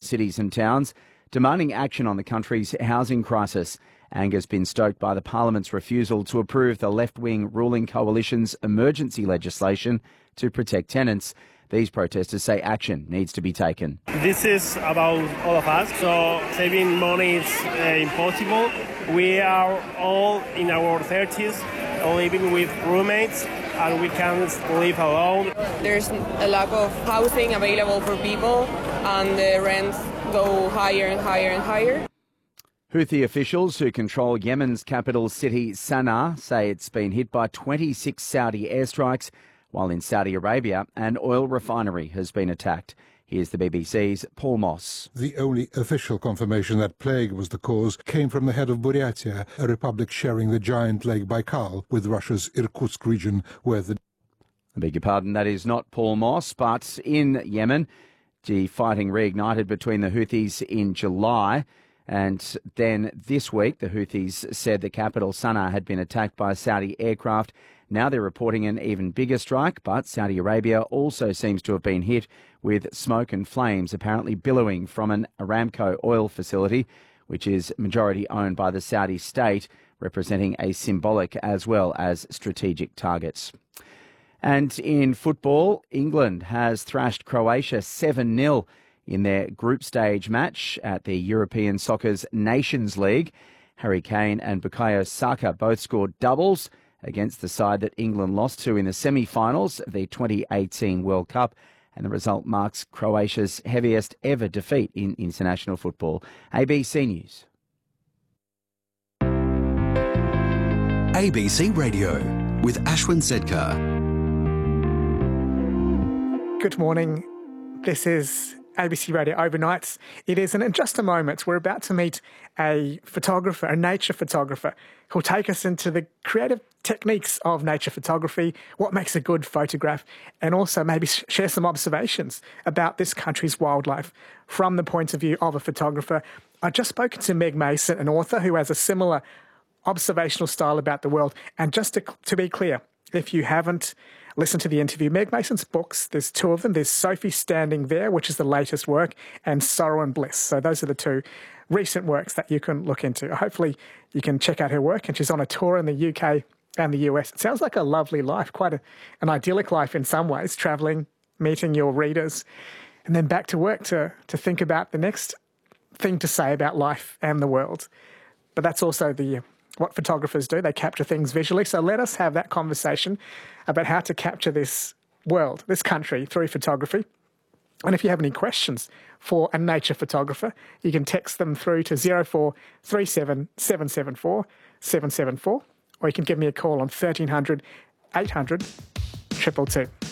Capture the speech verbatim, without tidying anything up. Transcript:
cities and towns, demanding action on the country's housing crisis. Anger's been stoked by the Parliament's refusal to approve the left-wing ruling coalition's emergency legislation to protect tenants. These protesters say action needs to be taken. This is about all of us, so saving money is uh, impossible. We are all in our thirties, living with roommates, and we can't live alone. There's a lack of housing available for people, and the rents go higher and higher and higher. Houthi officials who control Yemen's capital city Sana'a say it's been hit by twenty-six Saudi airstrikes, while in Saudi Arabia an oil refinery has been attacked. Here's the B B C's Paul Moss. The only official confirmation that plague was the cause came from the head of Buryatia, a republic sharing the giant Lake Baikal with Russia's Irkutsk region, where the... I beg your pardon, that is not Paul Moss, but in Yemen, the fighting reignited between the Houthis in July. And then this week, the Houthis said the capital Sana'a had been attacked by Saudi aircraft. Now they're reporting an even bigger strike, but Saudi Arabia also seems to have been hit with smoke and flames apparently billowing from an Aramco oil facility, which is majority owned by the Saudi state, representing a symbolic as well as strategic targets. And in football, England has thrashed Croatia seven nil in their group stage match at the European Soccer's Nations League. Harry Kane and Bukayo Saka both scored doubles against the side that England lost to in the semi-finals of the twenty eighteen World Cup, and the result marks Croatia's heaviest ever defeat in international football. A B C News. A B C Radio with Ashwin Sedkar. Good morning. This is A B C Radio Overnights. It is, and in just a moment, we're about to meet a photographer, a nature photographer, who'll take us into the creative techniques of nature photography, what makes a good photograph, and also maybe share some observations about this country's wildlife from the point of view of a photographer. I've just spoken to Meg Mason, an author who has a similar observational style about the world. And just to, to be clear, if you haven't listen to the interview, Meg Mason's books, there's two of them. There's Sophie Standing There, which is the latest work, and Sorrow and Bliss. So those are the two recent works that you can look into. Hopefully you can check out her work, and she's on a tour in the U K and the U S. It sounds like a lovely life, quite a, an idyllic life in some ways, travelling, meeting your readers, and then back to work to, to think about the next thing to say about life and the world. But that's also the what photographers do. They capture things visually. So let us have that conversation about how to capture this world, this country, through photography. And if you have any questions for a nature photographer, you can text them through to zero four three seven seven seven four seven seven four, or you can give me a call on thirteen hundred eight hundred two two two.